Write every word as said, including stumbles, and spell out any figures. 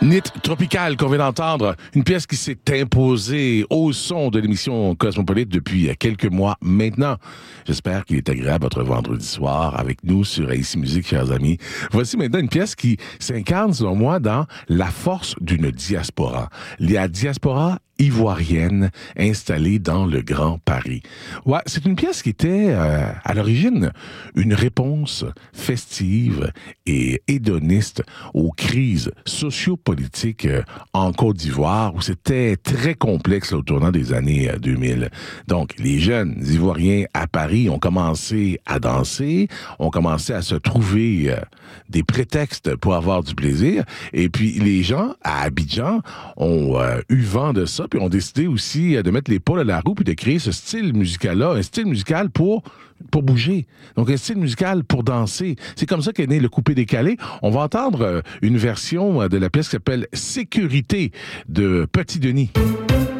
Nit Tropical qu'on vient d'entendre, une pièce qui s'est imposée au son de l'émission Cosmopolite depuis quelques mois maintenant. J'espère qu'il est agréable votre vendredi soir avec nous sur A C Musique, chers amis. Voici maintenant une pièce qui s'incarne, selon moi, dans la force d'une diaspora. La diaspora ivoirienne installée dans le Grand Paris. Ouais, c'est une pièce qui était, euh, à l'origine, une réponse festive et hédoniste aux crises sociopolitiques euh, en Côte d'Ivoire, où c'était très complexe là, au tournant des années euh, deux mille. Donc, les jeunes Ivoiriens à Paris ont commencé à danser, ont commencé à se trouver euh, des prétextes pour avoir du plaisir, et puis les gens à Abidjan ont euh, eu vent de ça, puis ont décidé aussi de mettre l'épaule à la roue puis de créer ce style musical-là, un style musical pour pour bouger. Donc, un style musical pour danser. C'est comme ça qu'est né le coupé-décalé. On va entendre une version de la pièce qui s'appelle « Sécurité » de Petit Denis.